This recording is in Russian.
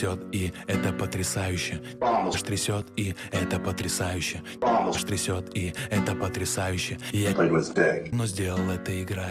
трясет, и это потрясающе. Аж трясет, и это потрясающе. Аж трясет, и это потрясающе. Я но сделал это играя.